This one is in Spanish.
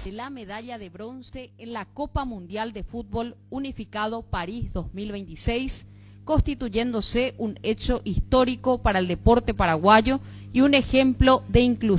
la medalla de bronce en la Copa Mundial de Fútbol Unificado París 2026, constituyéndose un hecho histórico para el deporte paraguayo y un ejemplo de inclusión